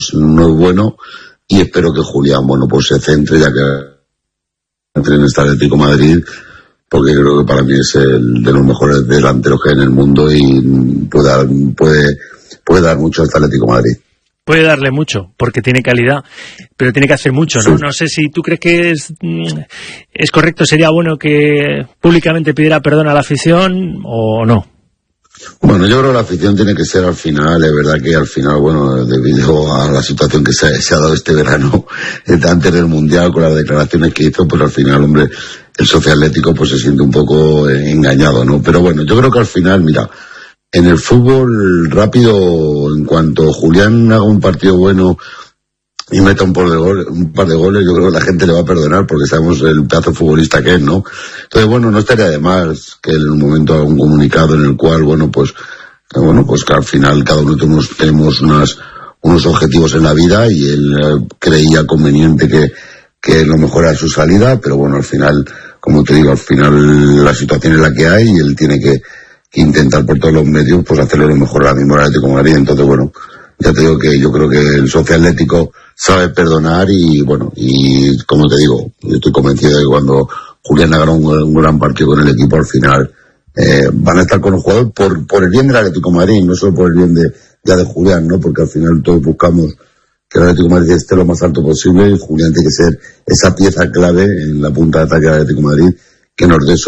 no es bueno, y espero que Julián, bueno, pues se centre, ya que entre en este Atlético de Madrid, porque creo que para mí es el de los mejores delanteros que hay en el mundo y puede dar mucho al Atlético de Madrid. Puede darle mucho, porque tiene calidad, pero tiene que hacer mucho, ¿no? Sí. No sé si tú crees que es correcto, sería bueno que públicamente pidiera perdón a la afición o no. Bueno, yo creo que la afición tiene que ser al final, es verdad que al final, bueno, debido a la situación que se ha dado este verano, antes del Mundial, con las declaraciones que hizo, pues al final, hombre, el socio atlético pues se siente un poco engañado, ¿no? Pero bueno, yo creo que al final, mira, en el fútbol rápido, en cuanto Julián haga un partido bueno y meta un par de goles, yo creo que la gente le va a perdonar porque sabemos el pedazo de futbolista que es, ¿no? Entonces, bueno, no estaría de más que en un momento haga un comunicado en el cual, pues que al final cada uno tenemos unos objetivos en la vida y él creía conveniente que lo mejor era su salida, pero bueno, al final, como te digo, al final la situación es la que hay y él tiene que intentar por todos los medios pues hacerlo lo mejor a mismo Atlético de Madrid. Entonces, bueno, ya te digo que yo creo que el socio atlético sabe perdonar y bueno, y como te digo, yo estoy convencido de que cuando Julián haga un gran partido con el equipo, al final van a estar con los jugadores por el bien del Atlético de Madrid, no solo por el bien de Julián, ¿no? Porque al final todos buscamos que el Atlético de Madrid esté lo más alto posible y Julián tiene que ser esa pieza clave en la punta de ataque del Atlético de Madrid que nos dé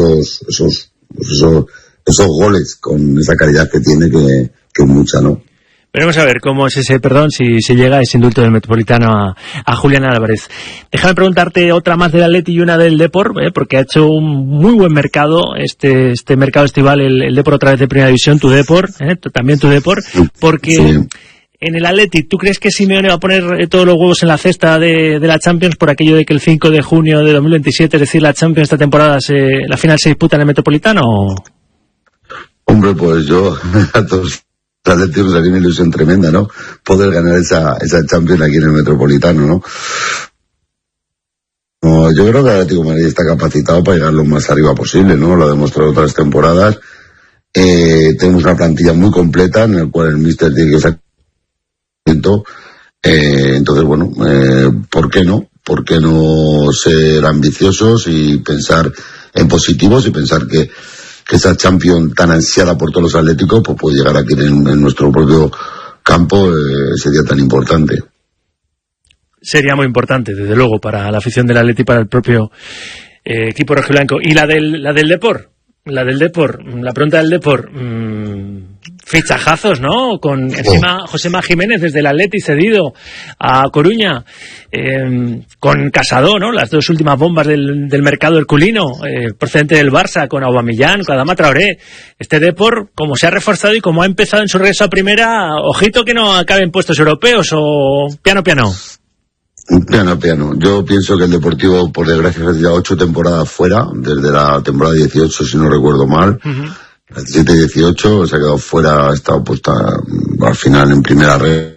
esos goles con esa calidad que tiene, que es mucha, ¿no? Veremos a ver cómo es ese perdón, si llega ese indulto del Metropolitano a Julián Álvarez. Déjame preguntarte otra más del Atleti y una del Depor, porque ha hecho un muy buen mercado este mercado estival, el Depor otra vez de Primera División, tu Depor, también tu Depor, porque sí. En el Atleti, ¿tú crees que Simeone va a poner todos los huevos en la cesta de la Champions por aquello de que el 5 de junio de 2027, es decir, la Champions esta temporada, la final se disputa en el Metropolitano? Hombre, pues yo a todos los atletas nos haría una ilusión tremenda, ¿no? Poder ganar esa Champions aquí en el Metropolitano, ¿no? No, yo creo que el Atlético de Madrid está capacitado para llegar lo más arriba posible, ¿no? Lo ha demostrado otras temporadas. Tenemos una plantilla muy completa en la cual el míster tiene que sacar. Entonces, bueno, ¿por qué no? ¿Por qué no ser ambiciosos y pensar en positivos y pensar que esa Champions tan ansiada por todos los atléticos pues puede llegar aquí en nuestro propio campo, sería tan importante? Sería muy importante, desde luego, para la afición del Atleti y para el propio equipo rojiblanco. ¿Y la del Depor? La pregunta del Depor, fichajazos, ¿no? Con encima Josema Jiménez desde el Atleti cedido a Coruña, con Casado, ¿no? Las dos últimas bombas del mercado herculino, procedente del Barça, con Aubameyang, con Adama Traoré. Este Depor, como se ha reforzado y como ha empezado en su regreso a primera, ojito que no acabe en puestos europeos o piano. Piano. Yo pienso que el Deportivo, por desgracia, ha ya 8 temporadas fuera, desde la temporada 18, si no recuerdo mal. La 17-18 se ha quedado fuera, ha estado puesta al final en primera red,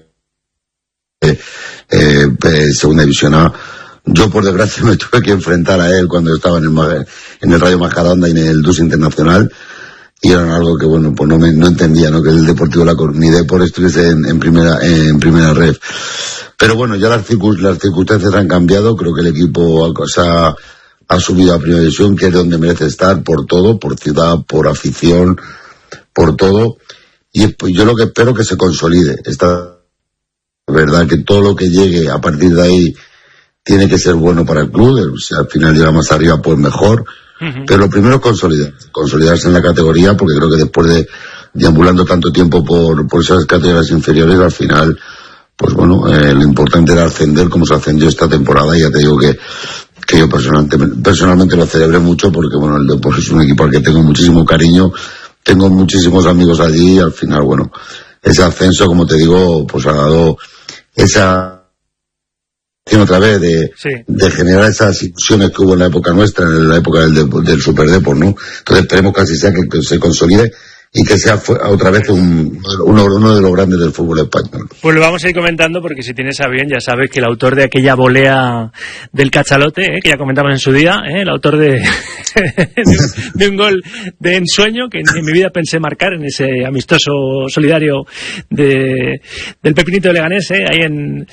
segunda división A. Yo, por desgracia, me tuve que enfrentar a él cuando estaba en el Rayo Majadahonda y en el DUS Internacional. Y era algo que, bueno, pues no entendía, ¿no? Que el Deportivo ni Depor estuviese en primera red. Pero bueno, ya las circunstancias han cambiado. Creo que el equipo ha subido a Primera División, que es donde merece estar, por todo, por ciudad, por afición, por todo. Y pues yo lo que espero que se consolide. Esta verdad que todo lo que llegue a partir de ahí tiene que ser bueno para el club. Si al final llega más arriba, pues mejor. Pero lo primero es consolidarse en la categoría, porque creo que después de deambulando tanto tiempo por esas categorías inferiores, al final, pues bueno, lo importante era ascender como se ascendió esta temporada, y ya te digo que yo personalmente lo celebré mucho, porque bueno, el Depor es un equipo al que tengo muchísimo cariño, tengo muchísimos amigos allí, y al final, bueno, ese ascenso, como te digo, pues ha dado esa otra vez de generar esas ilusiones que hubo en la época nuestra, en la época del Super Depor, ¿no? Entonces esperemos que así sea, que se consolide y que sea otra vez uno de los grandes del fútbol español. Pues lo vamos a ir comentando, porque si tienes a bien, ya sabes que el autor de aquella volea del cachalote, que ya comentamos en su día, el autor de un gol de ensueño que en mi vida pensé marcar en ese amistoso solidario del Pepinito de Leganés, ahí en